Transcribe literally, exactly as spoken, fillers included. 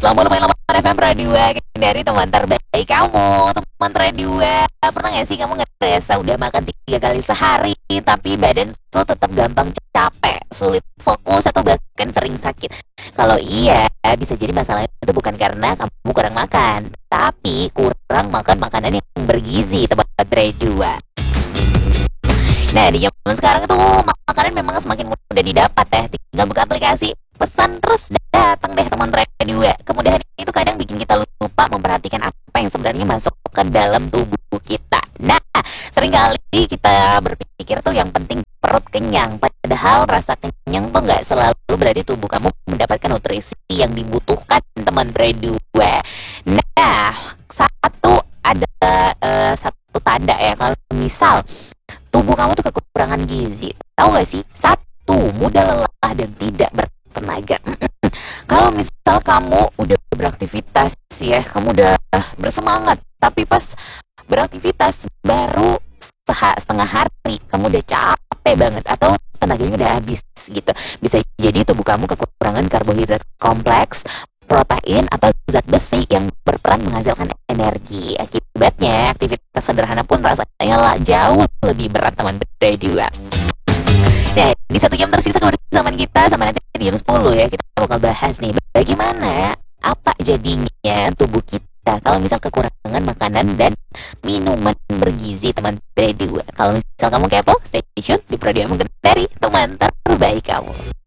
Selamat lumayan lama F M Radio dari teman terbaik kamu. Teman Radio, pernah gak sih kamu ngerasa udah makan tiga kali sehari tapi badan tuh tetap gampang capek, sulit fokus, atau bahkan sering sakit? Kalau iya, bisa jadi masalahnya itu bukan karena kamu kurang makan, tapi kurang makan makanan yang bergizi, teman Radio. Nah, di zaman sekarang tuh makanan memang semakin mudah didapat ya. Tinggal buka aplikasi, pesan, terus datang deh teman Radio. Kemudahan itu kadang bikin kita lupa memperhatikan apa yang sebenarnya masuk ke dalam tubuh kita. Nah, seringkali kita berpikir tuh yang penting perut kenyang, padahal rasa kenyang tuh nggak selalu berarti tubuh kamu mendapatkan nutrisi yang dibutuhkan, teman Radio. Nah, satu ada uh, satu tanda ya kalau misal tubuh kamu tuh kekurangan gizi. Tahu gak sih? Satu, mudah lelah dan tidak bertenaga. Kalau misal kamu udah beraktivitas ya, kamu udah bersemangat, tapi pas beraktivitas baru setengah hari, kamu udah capek banget atau tenaganya udah habis gitu. Bisa jadi tubuh kamu kekurangan karbohidrat kompleks, protein, atau zat besi yang berperan menghasilkan energi. Akibatnya aktivitas sederhana pun rasanya lah jauh lebih berat, teman Radio. Nah, di satu jam tersisa kebersamaan kita sama nanti di jam sepuluh ya, kita bakal bahas nih bagaimana apa jadinya tubuh kita kalau misal kekurangan makanan dan minuman bergizi, teman Radio. Kalau misal kamu kepo, stay tune di Radio dari teman terbaik kamu.